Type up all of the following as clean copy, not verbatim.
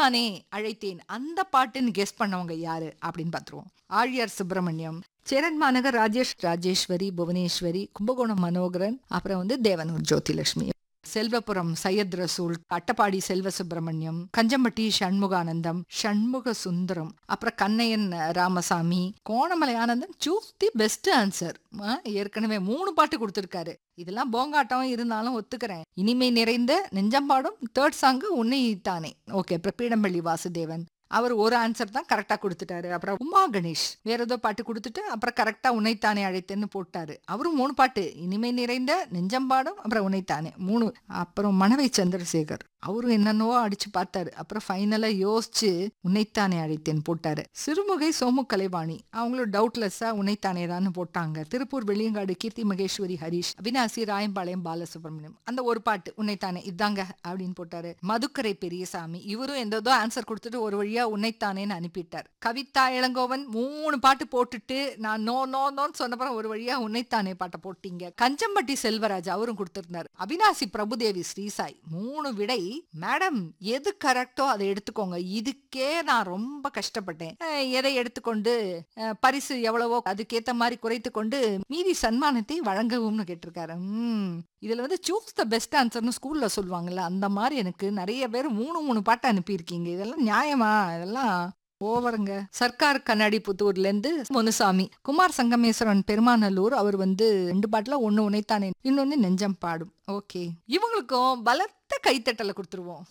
உன்னைத்தானே அழைத்தேன் அந்த பாட்டுன்னு கெஸ் பண்ணவங்க யாரு அப்படின்னு பார்த்துருவோம். ஆழியார் சுப்பிரமணியம், சேரன் மாநகர் ராஜேஷ் ராஜேஸ்வரி, புவனேஸ்வரி, கும்பகோணம் மனோகரன், அப்புறம் தேவனூர் ஜோதிலட்சுமி, செல்வபுரம் சையத் ரசூல், அட்டப்பாடி செல்வ சுப்பிரமணியம், கஞ்சம்பட்டி சண்முகானந்தம், சண்முக சுந்தரம், அப்புறம் Kannaiyan Ramasamy, Konamalai Anandan. Choose the best answer. ஏற்கனவே 3 பாட்டு கொடுத்திருக்காரு. இதெல்லாம் போங்காட்டம் இருந்தாலும் ஒத்துக்கிறேன். இனிமை நிறைந்த நெஞ்சம்பாடும் தேர்ட் சாங்கு உன்னைத்தானே. ஓகே. அப்புறம் பீடம்பள்ளி வாசுதேவன், அவர் ஒரு ஆன்சர் தான் கரெக்டா கொடுத்துட்டாரு. அப்புறம் உமா கணேஷ் வேற ஏதோ பாட்டு கொடுத்துட்டு அப்புறம் கரெக்டா உன்னைத்தானே அழைத்தேன்னு போட்டாரு. அவரும் 3 பாட்டு, இனிமை நிறைந்த நெஞ்சம்பாடும் அப்புறம் உன்னைத்தானே 3. அப்புறம் மணவை சந்திரசேகர், அவரும் என்னென்னவோ அடிச்சு பார்த்தாரு. அப்புறம் ஃபைனலா யோசிச்சு உன்னைத்தானே அழைத்தேன் போட்டாரு. சிறுமுகை சோமு கலைவாணி, அவங்களும் டவுட்லெஸ்ஸா உன்னைத்தானே தான் போட்டாங்க. திருப்பூர் வெளியங்காடு கீர்த்தி மகேஸ்வரி ஹரிஷ், அவினாசி ராயம்பாளையம் பாலசுப்ரமணியம், அந்த ஒரு பாட்டு உன்னைத்தானே இதாங்க அப்படின்னு போட்டாரு. மதுக்கரை பெரியசாமி, இவரும் எந்தோ ஆன்சர் கொடுத்துட்டு ஒரு வழியா உன்னைத்தானேன்னு அனுப்பிட்டார். கவிதா இளங்கோவன் 3 பாட்டு போட்டுட்டு நான் நோ நோ நோன்னு சொன்னப்பறம் ஒரு வழியா உன்னைத்தானே பாட்டை போட்டீங்க. கஞ்சம்பட்டி செல்வராஜ் அவரும் கொடுத்திருந்தார். அவினாசி பிரபுதேவி ஸ்ரீசாய் 3 விடை. மேடம் எது கரெக்டோ அதை எடுத்துக்கோங்க. இதுக்கே நான் ரொம்ப கஷ்டப்பட்டேன். எதை எடுத்துக்கொண்டு பரிசு எவ்வளவோ அதுக்கேத்த மாதிரி குறைத்து கொண்டு மீதி சன்மானத்தை வழங்கவும்னு கேட்டிருக்காரு. இதுல சூஸ் த பெஸ்ட் ஆன்சர்னு ஸ்கூல்ல சொல்லுவாங்கல்ல, அந்த மாதிரி எனக்கு நிறைய பேர் 3 பாட்டு அனுப்பியிருக்கீங்க. இதெல்லாம் நியாயமா? இதெல்லாம் ஓவருங்க. சர்க்கார் கண்ணாடி புத்தூர்ல இருந்து முனுசாமி, குமார் சங்கமேஸ்வரன் பெருமாநல்லூர், அவர் 2 பாட்டுல ஒன்னு உன்னைத்தானே, இன்னொன்னு நெஞ்சம் பாடும். ஓகே, இவங்களுக்கும் பலத்த கைத்தட்டலை கொடுத்துருவோம்.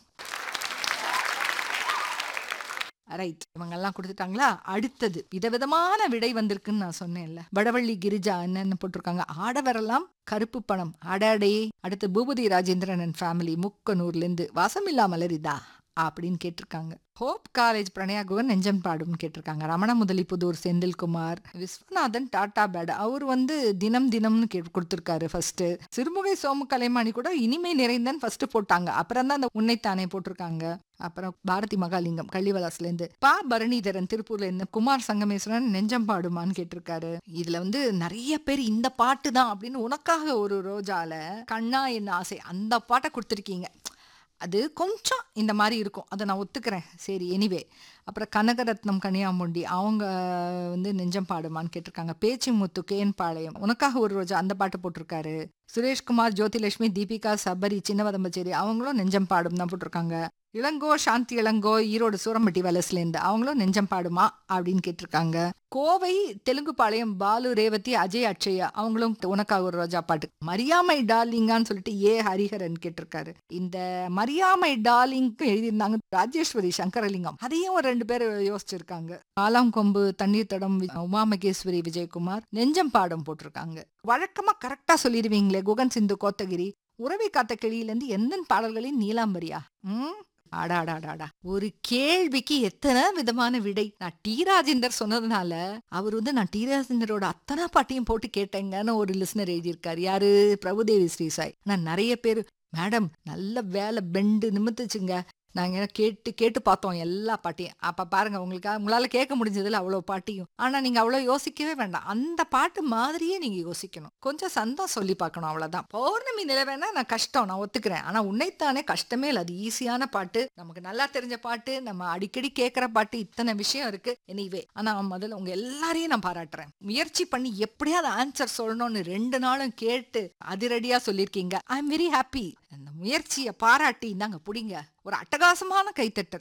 ரைட், இவங்க எல்லாம் கொடுத்துட்டாங்களா? அடுத்தது விதவிதமான விடை வந்திருக்குன்னு நான் சொன்னேன்ல. வடவள்ளி கிரிஜா என்னன்னு போட்டிருக்காங்க, ஆடவரெல்லாம் கருப்பு பணம் அடாடே. அடுத்து பூபதி ராஜேந்திரன் அண்ட் ஃபேமிலி முக்கனூர்ல இருந்து வாசமில்லா மலரிதா அப்படின்னு கேட்டிருக்காங்க. ஹோப் காலேஜ் பிரணயா குகன் நெஞ்சம் பாடும் கேட்டிருக்காங்க. ரமண முதலி புதூர் செந்தில்குமார், விஸ்வநாதன் டாடா பேட், அவர் தினம் தினம்னு கொடுத்திருக்காரு ஃபர்ஸ்ட். சிறுமுகை சோமு கலைமாணி கூட இனிமை நிறைந்தன் ஃபர்ஸ்ட் போட்டாங்க, அப்புறம் தான் அந்த உன்னைத்தானே போட்டிருக்காங்க. அப்புறம் பாரதி மகாலிங்கம் கள்ளிவலாஸ்ல இருந்து, பா பரணிதரன் திருப்பூர்ல இருந்து, குமார் சங்கமேஸ்வரன் நெஞ்சம் பாடுமான்னு கேட்டிருக்காரு. இதுல நிறைய பேர் இந்த பாட்டு தான் அப்படின்னு உனக்காக ஒரு ரோஜால கண்ணா என் ஆசை அந்த பாட்டை கொடுத்துருக்கீங்க. அது கொஞ்சம் இந்த மாதிரி இருக்கும், அதை நான் ஒத்துக்கிறேன். சரி, எனிவே. அப்புறம் கனகரத்னம் கனியாமுண்டி, அவங்க நெஞ்சம் பாடுமான்னு கேட்டிருக்காங்க. பேச்சு முத்து கேன் பாளையம், உனக்காக ஒரு ரோஜா அந்த பாட்டு போட்டிருக்காரு. சுரேஷ்குமார் ஜோதிலட்சுமி தீபிகா சபரி சின்னவதம்பச்சேரி, அவங்களும் நெஞ்சம் பாடும் தான் போட்டிருக்காங்க. இளங்கோ சாந்தி இளங்கோ ஈரோடு சூரம்பட்டி வலசுலேருந்து, அவங்களும் நெஞ்சம் பாடுமா அப்படின்னு கேட்டிருக்காங்க. கோவை தெலுங்கு பாளையம் பாலு ரேவதி அஜய் அட்சயா, அவங்களும் உனக்காக ஒரு ரோஜா பாட்டு. மரியாமை டார்லிங்கான்னு சொல்லிட்டு ஹரிஹரன் கேட்டிருக்காரு. இந்த மரியாமை டார்லிங்க்கு எழுதியிருந்தாங்க ராஜேஸ்வரி சங்கரலிங்கம், அதையும் ஒரு 2 பேர் யோசிச்சிருக்காங்க. ஆலாம் கொம்பு தண்ணீர் தடம் உமா மகேஸ்வரி விஜயகுமார் நெஞ்சம் பாடம் போட்டிருக்காங்க. வழக்கமா கரெக்டா சொல்லிடுவீங்களே குகன் சிந்து கோத்தகிரி. உறவை காத்த கிளியிலேருந்து எந்த பாடல்களின் நீலாம்பரியா. ஆடாடாடாடா, ஒரு கேள்விக்கு எத்தனை விதமான விடை. நான் டி ராஜேந்தர் சொன்னதுனால அவர் நான் டி ராஜேந்தரோட அத்தனை பாட்டையும் போட்டு கேட்டேங்கன்னு ஒரு லிஸ்னர் எழுதியிருக்காரு. யாரு? பிரபுதேவி ஸ்ரீசாய். நான் நிறைய பேர் மேடம் நல்ல வேலை பெண்டு நிமித்துச்சுங்க, நாங்க கேட்டு பார்த்தோம் எல்லா பாட்டையும். அப்ப பாருங்க, உங்களால கேட்க முடிஞ்சதுல அவ்வளவு பாட்டையும். ஆனா நீங்க அவ்வளவு யோசிக்கவே வேண்டாம், அந்த பாட்டு மாதிரியே நீங்க யோசிக்கணும். கொஞ்சம் சந்தம் சொல்லி பார்க்கணும், அவ்வளவுதான். பௌர்ணமி நிலவேனா நான் கஷ்டம், நான் ஒத்துக்கிறேன். ஆனா உன்னைத்தானே கஷ்டமே இல்லை, அது ஈஸியான பாட்டு, நமக்கு நல்லா தெரிஞ்ச பாட்டு, நம்ம அடிக்கடி கேட்கிற பாட்டு, இத்தனை விஷயம் இருக்கு. எனிவே, ஆனா முதல்ல உங்க எல்லாரையும் நான் பாராட்டுறேன். முயற்சி பண்ணி எப்படியாவது ஆன்சர் சொல்லணும்னு 2 நாளும் கேட்டு அதிரடியா சொல்லியிருக்கீங்க. I am very happy. அந்த முயற்சியை பாராட்டி இந்தாங்க புடிங்க ஒரு அட்டகாசமான கைத்தட்டல்.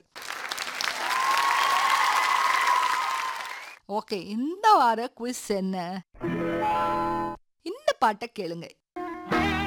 ஓகே, இந்த வார குவிஸ் என்ன? இந்த பாட்டை கேளுங்க.